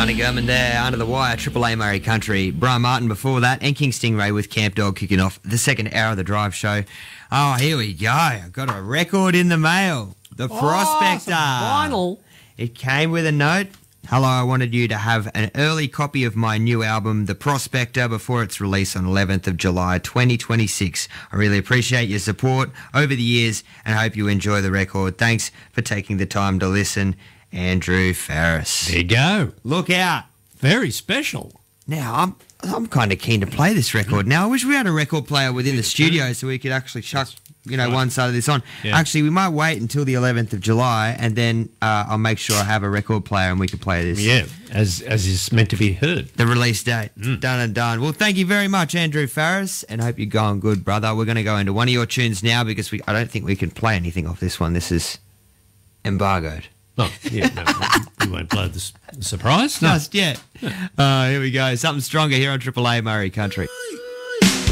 Barney Gurman there, Under the Wire, Triple A Murray Country. Brian Martin before that, and King Stingray with Camp Dog kicking off the second hour of the Drive Show. Oh, here we go. I've got a record in the mail. The Prospector. Vinyl. It came with a note. Hello, I wanted you to have an early copy of my new album, The Prospector, before its release on 11th of July 2026. I really appreciate your support over the years and hope you enjoy the record. Thanks for taking the time to listen. Andrew Farris. There you go. Look out. Very special. Now, I'm kind of keen to play this record. Now, I wish we had a record player within the studio so we could actually chuck, one side of this on. Yeah. Actually, we might wait until the 11th of July and then I'll make sure I have a record player and we can play this. Yeah, as is meant to be heard. The release date. Done and done. Well, thank you very much, Andrew Farris, and hope you're going good, brother. We're going to go into one of your tunes now because I don't think we can play anything off this one. This is embargoed. Oh, yeah, no, we won't blow the surprise. No. Just yet. Here we go. Something stronger here on Triple A Murray Country.